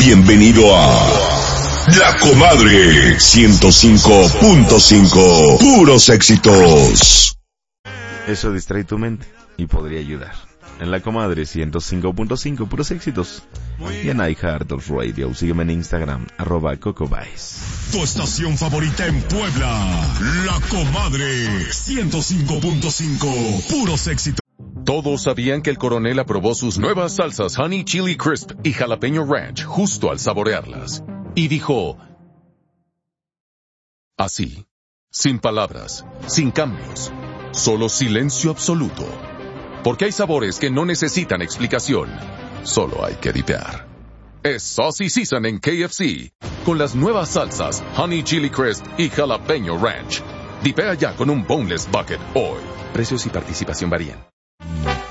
Bienvenido a La Comadre 105.5. Puros éxitos. Eso distrae tu mente y podría ayudar. En La Comadre 105.5, puros éxitos. Y en iHeartRadio, sígueme en Instagram, @CocoVice. Tu estación favorita en Puebla. La Comadre 105.5. Puros éxitos. Todos sabían que el coronel aprobó sus nuevas salsas Honey Chili Crisp y Jalapeño Ranch justo al saborearlas. Y dijo, así, sin palabras, sin cambios, solo silencio absoluto. Porque hay sabores que no necesitan explicación, solo hay que dipear. Es Saucy Season en KFC, con las nuevas salsas Honey Chili Crisp y Jalapeño Ranch. Dipea ya con un Boneless Bucket hoy. Precios y participación varían.